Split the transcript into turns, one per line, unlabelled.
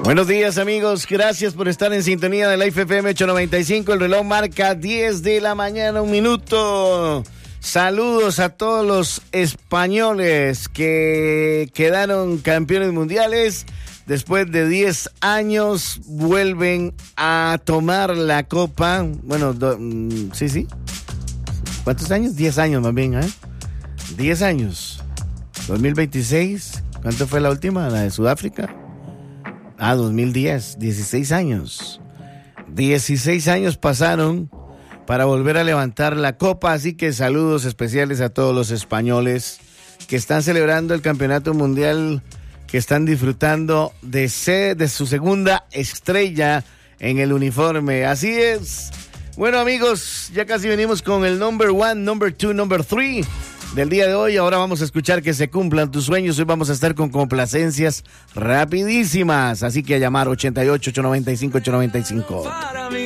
Buenos días, amigos, gracias por estar en sintonía de Life FM 895, el reloj marca 10 de la mañana, 1 minuto. Saludos a todos los españoles que quedaron campeones mundiales. Después de 10 años vuelven a tomar la copa. Bueno, sí. ¿Cuántos años? 10 años más bien, 10 años. 2026. ¿Cuánto fue la última? ¿La de Sudáfrica? 2010. 16 años. 16 años pasaron para volver a levantar la copa. Así que saludos especiales a todos los españoles que están celebrando el campeonato mundial, que están disfrutando de su segunda estrella en el uniforme. Así es. Bueno, amigos, ya casi venimos con el number 1, number 2, number 3 del día de hoy. Ahora vamos a escuchar que se cumplan tus sueños. Hoy vamos a estar con complacencias rapidísimas. Así que a llamar 88-895-895.